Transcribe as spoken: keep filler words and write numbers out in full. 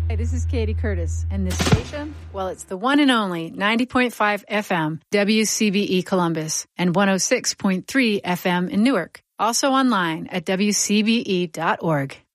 Hey, this is Katie Curtis, and this station, well, it's the one and only ninety point five F M, W C B E Columbus, and one oh six point three F M in Newark. Also online at W C B E dot org.